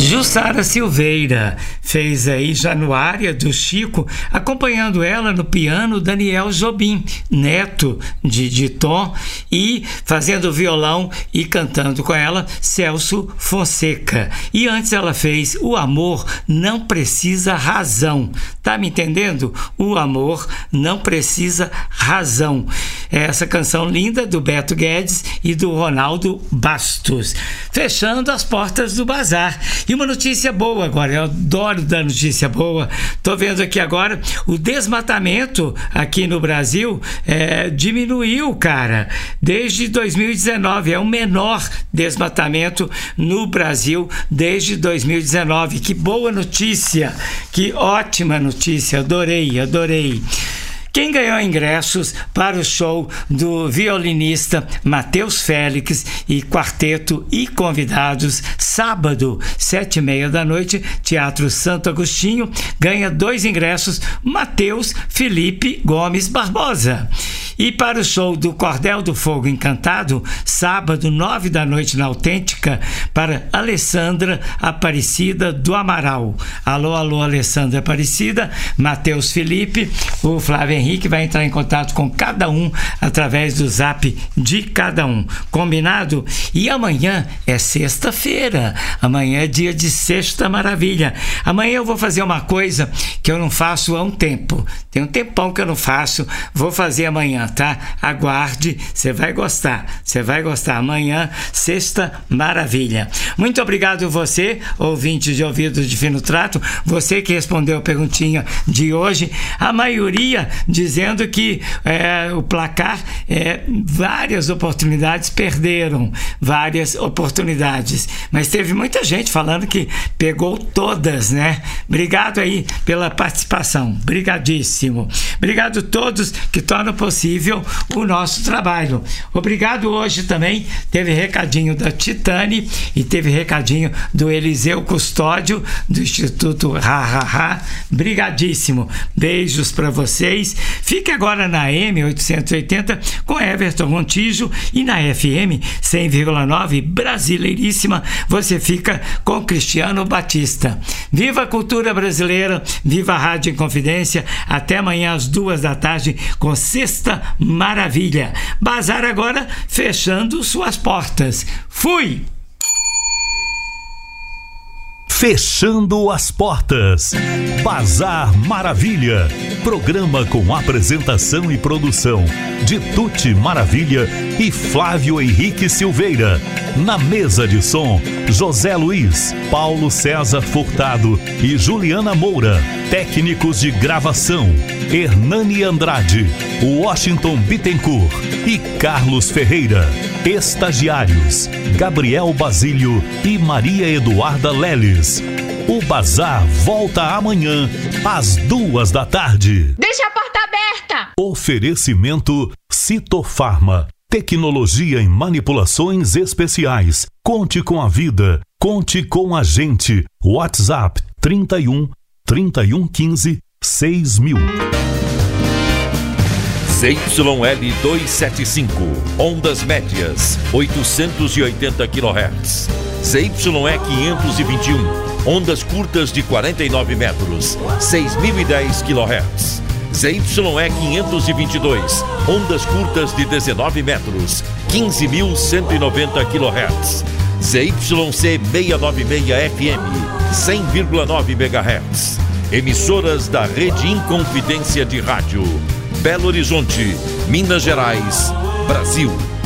Jussara Silveira fez aí Januária do Chico, acompanhando ela no piano Daniel Jobim, neto de Tom, e fazendo violão e cantando com ela Celso Fonseca. E antes ela fez O Amor Não Precisa Razão. Tá me entendendo? O Amor Não Precisa Razão. Essa canção linda do Beto Guedes e do Ronaldo Bastos. Fechando as portas do bazar. E uma notícia boa agora, eu adoro dar notícia boa. Tô vendo aqui agora, o desmatamento aqui no Brasil diminuiu, cara, desde 2019. É o menor desmatamento no Brasil desde 2019. Que boa notícia, que ótima notícia, adorei. Quem ganhou ingressos para o show do violinista Matheus Félix e quarteto e convidados, sábado, 7h30 da noite, Teatro Santo Agostinho, ganha 2 ingressos, Matheus Felipe Gomes Barbosa. E para o show do Cordel do Fogo Encantado, sábado, 9 da noite na Autêntica, para Alessandra Aparecida do Amaral. Alô, Alessandra Aparecida, Matheus Felipe, o Flávio Henrique vai entrar em contato com cada um através do zap de cada um. Combinado? E amanhã é sexta-feira. Amanhã é dia de Sexta Maravilha. Amanhã eu vou fazer uma coisa que eu não faço há um tempo. Tem um tempão que eu não faço. Vou fazer amanhã, tá? Aguarde, você vai gostar. Amanhã, Sexta Maravilha. Muito obrigado você, ouvinte de Ouvidos de Fino Trato, você que respondeu a perguntinha de hoje. A maioria dizendo que o placar, várias oportunidades perderam, várias oportunidades. Mas teve muita gente falando que pegou todas, né? Obrigado aí pela participação. Brigadíssimo. Obrigado a todos que tornam possível o nosso trabalho. Obrigado hoje também. Teve recadinho da Titane e teve recadinho do Eliseu Custódio, do Instituto Ha. Brigadíssimo. Beijos para vocês. Fique agora na M880 com Everton Montijo e na FM 100,9 Brasileiríssima você fica com Cristiano Batista. Viva a cultura brasileira, viva a Rádio Inconfidência. Até amanhã às 14h com Sexta Maravilha. Bazar agora fechando suas portas. Fui! Fechando as portas. Bazar Maravilha. Programa com apresentação e produção de Tuti Maravilha e Flávio Henrique Silveira. Na mesa de som, José Luiz, Paulo César Furtado e Juliana Moura. Técnicos de gravação, Hernani Andrade, Washington Bittencourt e Carlos Ferreira. Estagiários, Gabriel Basílio e Maria Eduarda Leles. O Bazar volta amanhã às 14h. Deixa a porta aberta! Oferecimento Citofarma. Tecnologia em manipulações especiais. Conte com a vida. Conte com a gente. WhatsApp 31 3115 6000. ZYL 275, ondas médias, 880 kHz. ZYE 521, ondas curtas de 49 metros, 6.010 kHz. ZYE 522, ondas curtas de 19 metros, 15.190 kHz. ZYC 696 FM, 100,9 MHz. Emissoras da Rede Inconfidência de Rádio. Belo Horizonte, Minas Gerais, Brasil.